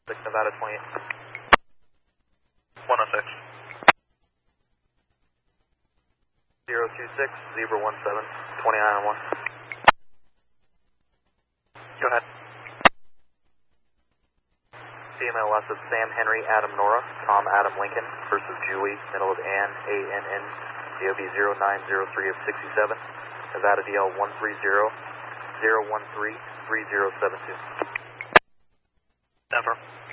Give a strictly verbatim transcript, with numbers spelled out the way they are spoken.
Nevada twenty-eight. one oh six. zero two six, Zebra one seven, twenty-nine on one. Go ahead. C M L S of Sam Henry Adam Nora, Tom Adam Lincoln versus Julie, middle of Ann, A N N, D O B zero nine zero three of sixty-seven, Nevada D L one three zero, zero one three, three zero seven two. Denver.